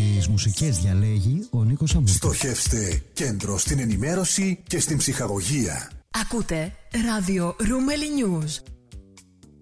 Τις μουσικές διαλέγει ο Νίκος Αμμούτης. Στοχεύστε κέντρο στην ενημέρωση και στην ψυχαγωγία. Ακούτε ράδιο Ρούμελι News.